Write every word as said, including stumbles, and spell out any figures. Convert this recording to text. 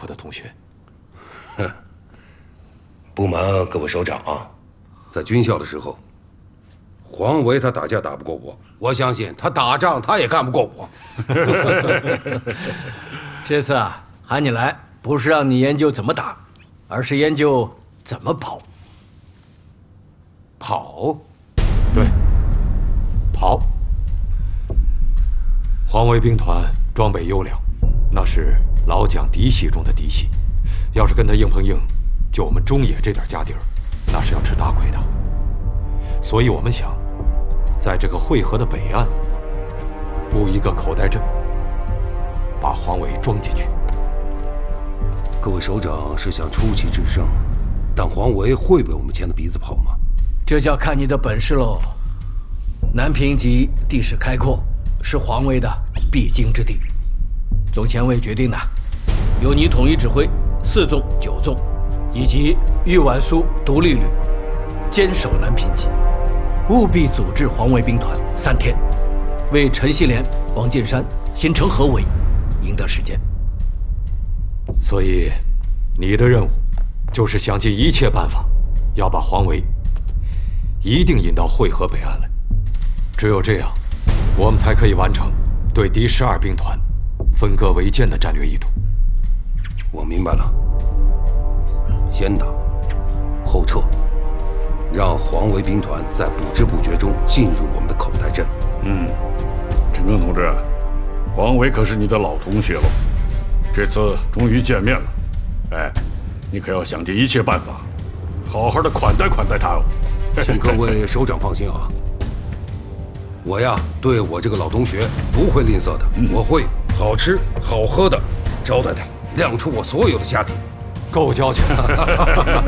服的同学。 哼，不瞒各位首长啊，在军校的时候，黄维他打架打不过我，我相信他打仗他也干不过我。 这次啊，喊你来不是让你研究怎么打，而是研究怎么跑。 跑，对，跑。黄维兵团装备优良，那是老蒋嫡系中的嫡系，要是跟他硬碰硬，就我们中野这点家底儿，那是要吃大亏的。所以我们想，在这个汇河的北岸布一个口袋阵，把黄维装进去。 各位首长是想出奇制胜，但黄维会被我们牵着鼻子跑吗？ 这就要看你的本事喽。南平及地势开阔，是黄维的必经之地。总前卫决定的，由你统一指挥四纵、九纵，以及豫皖苏独立旅，坚守南平及，务必组织黄维兵团三天，为陈锡联、王建山形成合围，赢得时间。 所以，你的任务就是想尽一切办法，要把黄维一定引到汇河北岸来。只有这样，我们才可以完成对敌十二兵团分割围歼的战略意图。 我明白了，先打，后撤，让黄维兵团在不知不觉中进入我们的口袋阵。 嗯，陈赓同志，黄维可是你的老同学了，这次终于见面了，哎，你可要想尽一切办法，好好的款待款待他哦。 请各位首长放心啊，我呀对我这个老同学不会吝啬的，嗯、我会好吃好喝的招待他，亮出我所有的家底， 够交情。